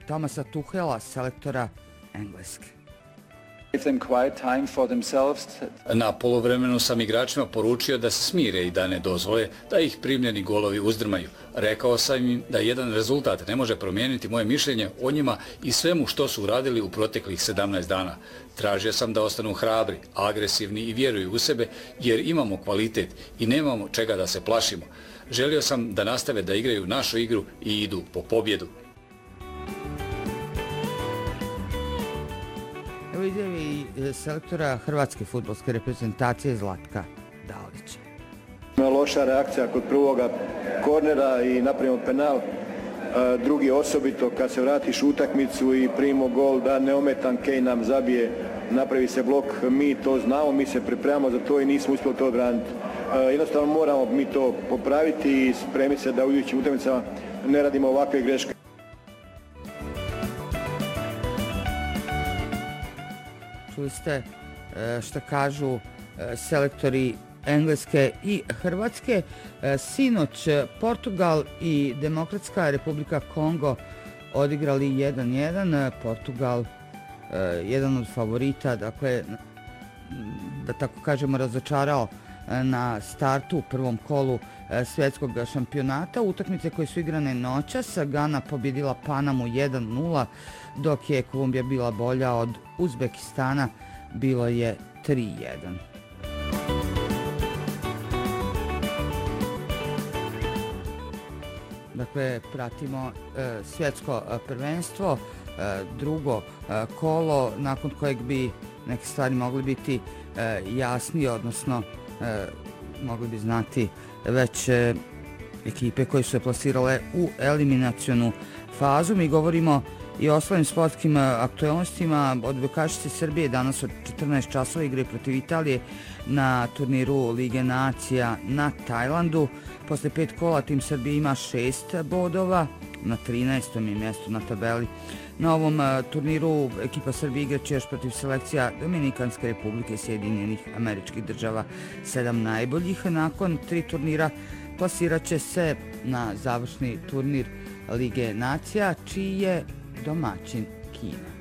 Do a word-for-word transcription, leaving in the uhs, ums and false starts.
Thomasa Tuchela, selektora Engleske. Na poluvremenu sam igračima poručio da se smire i da ne dozvole da ih primljeni golovi uzdrmaju. Rekao sam im da jedan rezultat ne može promijeniti moje mišljenje o njima i svemu što su uradili u proteklih sedamnaest dana. Tražio sam da ostanu hrabri, agresivni i vjeruju u sebe jer imamo kvalitet i nemamo čega da se plašimo. Želio sam da nastave da igraju našu igru i idu po pobjedu. Evo izjave i selektora hrvatske fudbalske reprezentacije Zlatka Dalića. Loša reakcija kod prvoga kornera i napravimo penal. Drugi osobito kad se vratiš u utakmicu i primimo gol da neometan Kane nam zabije, napravi se blok, mi to znamo, mi se pripremamo za to i nismo uspjeli to odraniti. Jednostavno moramo mi to popraviti i spremiti se da u idućim utakmicama ne radimo ovakve greške. Čuli ste što kažu selektori Engleske i Hrvatske. Sinoć Portugal i Demokratska Republika Kongo odigrali jedan jedan. Portugal jedan od favorita, dakle, da tako kažemo, razočarao na startu u prvom kolu svjetskog šampionata. Utakmice koje su igrane noćas, Gana pobjedila Panamu jedan nula, dok je Kolumbija bila bolja od Uzbekistana, bilo je tri jedan. Dakle, pratimo e, svjetsko prvenstvo, e, drugo e, kolo, nakon kojeg bi neke stvari mogli biti e, jasnije, odnosno e, mogli bi znati već e, ekipe koje su se plasirale u eliminacionu fazu. Mi govorimo i o ostalim sportskim aktualnostima. Odbojkašice Srbije danas od četrnaest časova igraju protiv Italije na turniru Lige nacija na Tajlandu. Posle pet kola tim Srbije ima šest bodova, na trinaestom je mjestu na tabeli. Na ovom turniru ekipa Srbije igraće još protiv selekcija Dominikanske republike i Sjedinjenih Američkih Država, sedam najboljih. Nakon tri turnira plasirat će se na završni turnir Lige nacija, čiji je domaćin Kina.